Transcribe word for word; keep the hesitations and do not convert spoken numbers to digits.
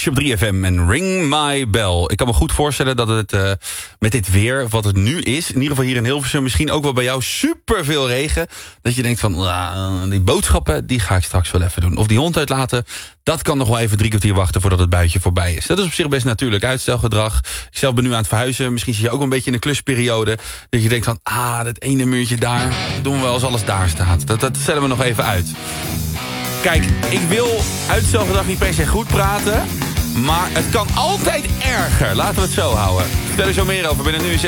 Nash op drie F M en Ring My Bell. Ik kan me goed voorstellen dat het uh, met dit weer, wat het nu is... in ieder geval hier in Hilversum, misschien ook wel bij jou superveel regen... dat je denkt van, uh, die boodschappen, die ga ik straks wel even doen. Of die hond uitlaten, dat kan nog wel even drie kwartier wachten... voordat het buitje voorbij is. Dat is op zich best natuurlijk uitstelgedrag. Ik zelf ben nu aan het verhuizen. Misschien zit je ook een beetje in een klusperiode... dat je denkt van, ah, dat ene muurtje daar... doen we wel als alles daar staat. Dat, dat stellen we nog even uit. Kijk, ik wil uitstelgedrag niet per se goed praten... maar het kan altijd erger. Laten we het zo houden. Vertel er zo meer over binnen nu.